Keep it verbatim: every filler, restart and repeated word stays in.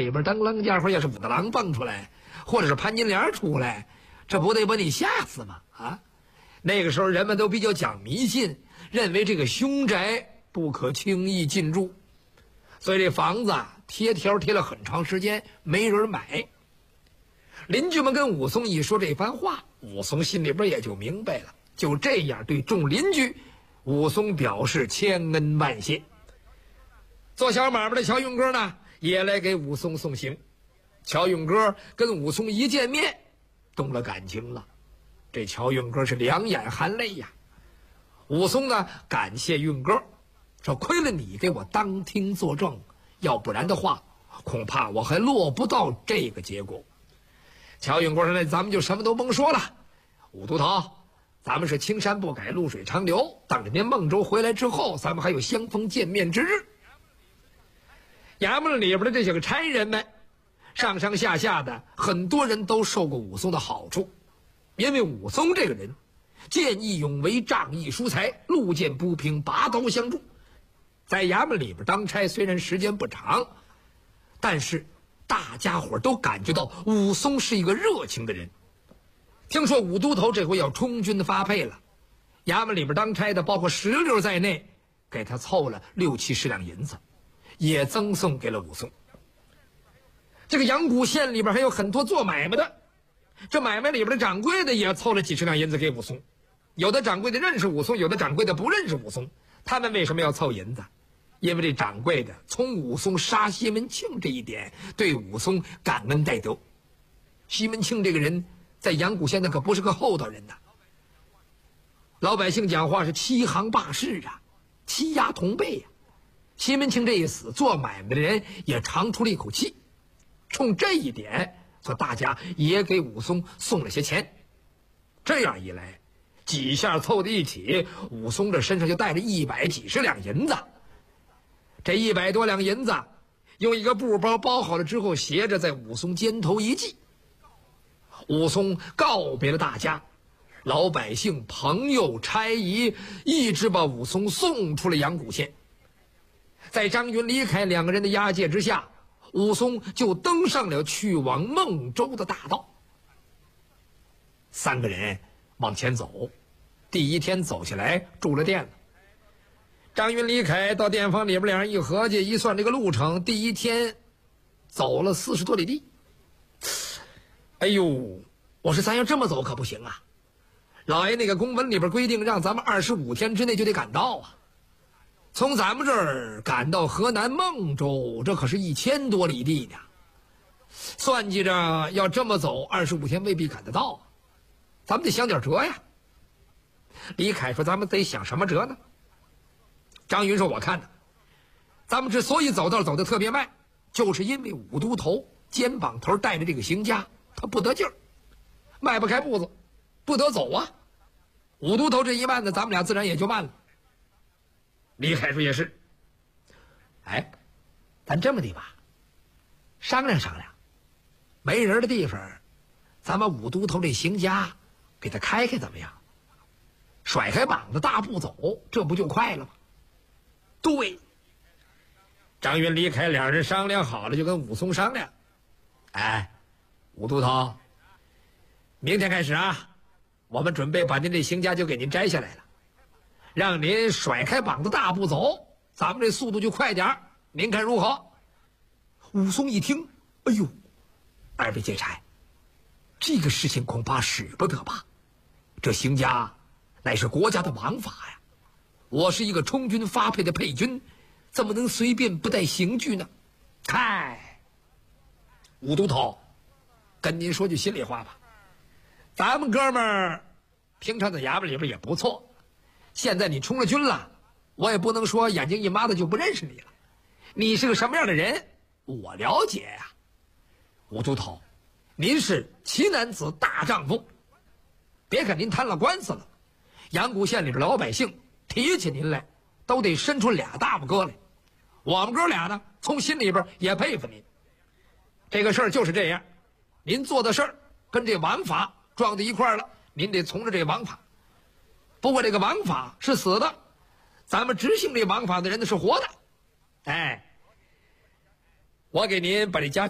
里边当楞家伙，要是武大郎蹦出来，或者是潘金莲出来，这不得把你吓死吗？啊！那个时候人们都比较讲迷信，认为这个凶宅不可轻易进驻，所以这房子啊贴条贴了很长时间，没人买。邻居们跟武松一说这番话，武松心里边也就明白了。就这样对众邻居，武松表示千恩万谢。做小买卖的乔运哥呢，也来给武松送行。乔运哥跟武松一见面，动了感情了。这乔运哥是两眼含泪呀。武松呢，感谢运哥，说亏了你给我当庭作证，要不然的话，恐怕我还落不到这个结果。乔运哥说：“那咱们就什么都甭说了，武都头，咱们是青山不改，露水长流。等着您孟州回来之后，咱们还有相逢见面之日。”衙门里边的这些个差人们，上上下下的很多人都受过武松的好处，因为武松这个人见义勇为，仗义疏财，路见不平拔刀相助。在衙门里边当差虽然时间不长，但是大家伙都感觉到武松是一个热情的人。听说武都头这回要充军发配了，衙门里边当差的包括石榴在内，给他凑了六七十两银子，也赠送给了武松。这个阳谷县里边还有很多做买卖的，这买卖里边的掌柜的也凑了几十两银子给武松。有的掌柜的认识武松，有的掌柜的不认识武松。他们为什么要凑银子？因为这掌柜的从武松杀西门庆这一点对武松感恩戴德。西门庆这个人在阳谷县那可不是个厚道人呐，老百姓讲话是欺行霸市啊，欺压同辈呀、啊。西门庆这一死，做买卖的人也长出了一口气。冲这一点，说大家也给武松送了些钱。这样一来，几下凑在一起，武松这身上就带着一百几十两银子。这一百多两银子，用一个布包包好了之后，斜着在武松肩头一系。武松告别了大家，老百姓、朋友、差役，一直把武松送出了阳谷县。在张云、李凯两个人的押解之下，武松就登上了去往孟州的大道。三个人往前走，第一天走下来住了店了。张云、李凯到店房里边，两人一合计一算这个路程，第一天走了四十多里地。哎呦，我说咱要这么走可不行啊！老爷那个公文里边规定，让咱们二十五天之内就得赶到啊。从咱们这儿赶到河南孟州，这可是一千多里地呢。算计着要这么走，二十五天未必赶得到啊。咱们得想点辙呀。李凯说：“咱们得想什么辙呢？”张云说：“我看呢，咱们之所以走道走得特别慢，就是因为武都头肩膀头带着这个行家，他不得劲儿，迈不开步子，不得走啊。武都头这一慢呢，咱们俩自然也就慢了。”李凯说：“也是。哎，咱这么的吧，商量商量，没人的地方，咱们武都头这行家给他开开怎么样？甩开膀子大步走，这不就快了吗？”对。张云、李凯两人商量好了，就跟武松商量：“哎，武都头，明天开始啊，我们准备把您这行家就给您摘下来了，让您甩开膀子大步走，咱们这速度就快点儿，您看如何？”武松一听，哎呦，二位劫差，这个事情恐怕使不得吧？这行家乃是国家的王法呀，我是一个充军发配的配军，怎么能随便不带刑具呢？嗨，武都头，跟您说句心里话吧，咱们哥们儿平常在衙门里边也不错，现在你充了军了，我也不能说眼睛一抹的就不认识你了。你是个什么样的人，我了解呀、啊。武都头，您是奇男子大丈夫，别看您摊了官司了，阳谷县里边老百姓提起您来，都得伸出俩大拇哥来。我们哥俩呢，从心里边也佩服您。这个事儿就是这样，您做的事儿跟这王法撞在一块儿了，您得从着这王法。不过这个王法是死的，咱们执行这王法的人呢是活的。哎，我给您把这家